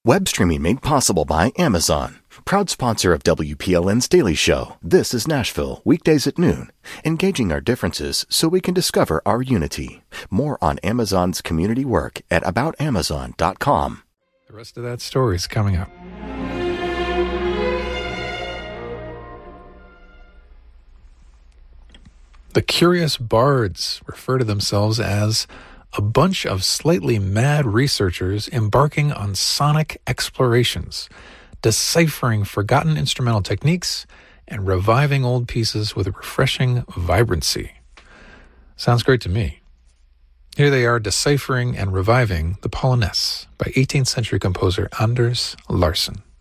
Web streaming made possible by Amazon. Proud sponsor of WPLN's Daily Show. This is Nashville, weekdays at noon. Engaging our differences so we can discover our unity. More on Amazon's community work at aboutamazon.com. The rest of that story is coming up. The Curious Bards refer to themselves as a bunch of slightly mad researchers embarking on sonic explorations, deciphering forgotten instrumental techniques and reviving old pieces with a refreshing vibrancy. Sounds great to me. Here they are deciphering and reviving the Polonaise by 18th century composer Anders Larsson.